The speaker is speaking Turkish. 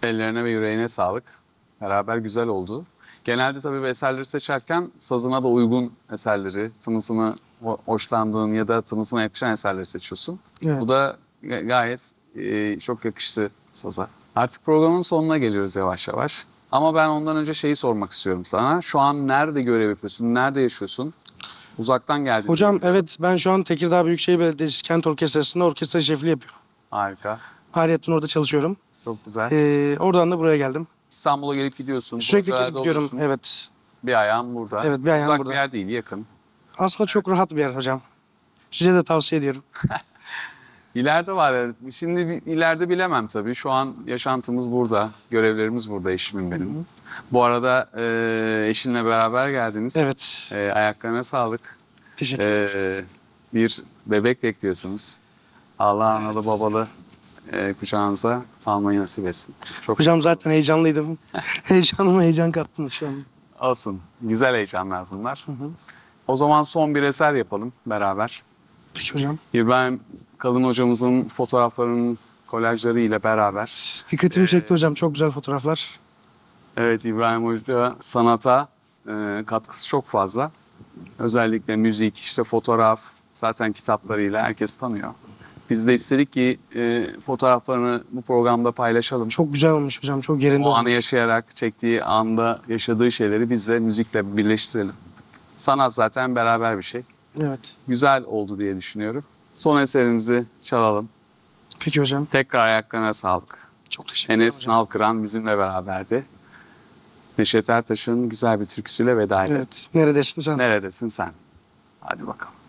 Ellerine ve yüreğine sağlık. Beraber güzel oldu. Genelde tabii eserleri seçerken sazına da uygun eserleri, tınısını hoşlandığın ya da tınısına yakışan eserleri seçiyorsun. Evet. Bu da gayet çok yakıştı saza. Artık programın sonuna geliyoruz yavaş yavaş. Ama ben ondan önce şeyi sormak istiyorum sana. Şu an nerede görev yapıyorsun? Nerede yaşıyorsun? Uzaktan geldin. Hocam evet, ben şu an Tekirdağ Büyükşehir Belediyesi Kent Orkestrası'nda orkestra şefliği yapıyorum. Harika. Ayrıca orada çalışıyorum. Çok güzel. Oradan da buraya geldim. İstanbul'a gelip gidiyorsun. Sürekli projelerde gelip gidiyorum. oluyorsun. Evet. Bir ayağın burada. Evet, bir ayağım Uzak burada. bir yer değil, yakın. Aslında çok rahat bir yer hocam. Size de tavsiye ediyorum. İleride var. Şimdi ileride bilemem tabii. Şu an yaşantımız burada. Görevlerimiz burada, eşimin benim. Bu arada eşinle beraber geldiniz. Evet. Ayaklarına sağlık. Teşekkür ederim. Bir bebek bekliyorsunuz. Allah analı babalı kucağınıza almayı nasip etsin. Çok Hocam zaten heyecanlıydım. Heyecanıma heyecan kattınız şu an. olsun. Güzel heyecanlar bunlar. O zaman son bir eser yapalım beraber. Peki hocam. İbrahim Kalın hocamızın fotoğraflarının kolajları ile beraber. Dikkatimi çekti hocam. Çok güzel fotoğraflar. Evet, İbrahim Hoca sanata katkısı çok fazla. Özellikle müzik, işte fotoğraf, zaten kitaplarıyla herkes tanıyor. Biz de istedik ki fotoğraflarını bu programda paylaşalım. Çok güzel olmuş hocam. Çok yerinde O anı olmuş. yaşayarak, çektiği anda yaşadığı şeyleri biz de müzikle birleştirelim. Sanat zaten beraber bir şey. Evet. Güzel oldu diye düşünüyorum. Son eserimizi çalalım. Peki hocam. Tekrar ayaklarına sağlık. Çok teşekkür ederim Enes hocam. Nalkıran bizimle beraberdi. Neşet Ertaş'ın güzel bir türküsüyle veda edelim. Evet. Neredesin sen? Neredesin sen? Hadi bakalım.